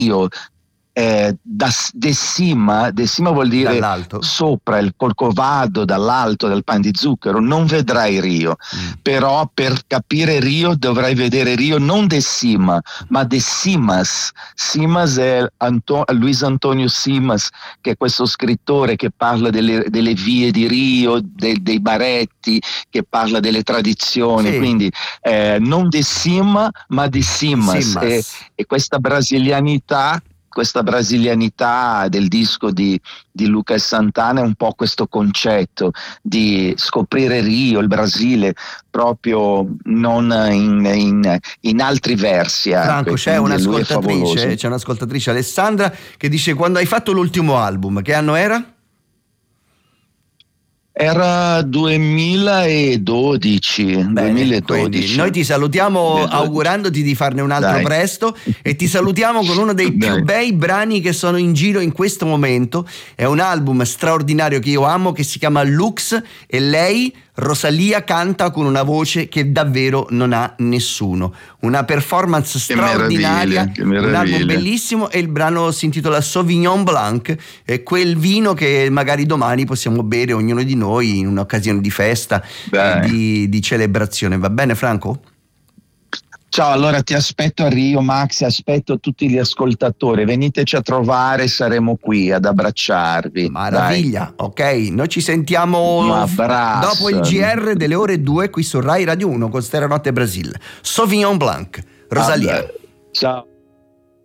Rio, de cima vuol dire dall'alto, sopra il Corcovado, dall'alto del Pan di Zucchero, non vedrai Rio. Però per capire Rio dovrai vedere Rio non de cima, ma de Simas. Simas è Luis Antonio Simas, che è questo scrittore che parla delle vie di Rio, dei baretti, che parla delle tradizioni, sì, quindi non de cima ma de Simas. E questa brasilianità del disco di Luca e Santana è un po' questo concetto di scoprire Rio, il Brasile, proprio non in altri versi. Franco, Anche, quindi lui è favoloso. c'è un'ascoltatrice, Alessandra, che dice: quando hai fatto l'ultimo album, che anno era? Era 2012. Bene, quindi noi ti salutiamo 2012. augurandoti di farne un altro presto, e ti salutiamo con uno dei più bei brani che sono in giro in questo momento. È un album straordinario che io amo, che si chiama Lux, e lei, Rosalia, canta con una voce che davvero non ha nessuno. Una performance straordinaria, un album bellissimo, e il brano si intitola Sauvignon Blanc, è quel vino che magari domani possiamo bere ognuno di noi in un'occasione di festa e di celebrazione. Va bene, Franco? Ciao, allora ti aspetto a Rio, Max, aspetto tutti gli ascoltatori, veniteci a trovare, saremo qui ad abbracciarvi. Maraviglia, dai. Ok, noi ci sentiamo dopo il GR delle ore 2 qui su Rai Radio 1 con Stereo Notte Brasil. Sauvignon Blanc, Rosalia. Ciao.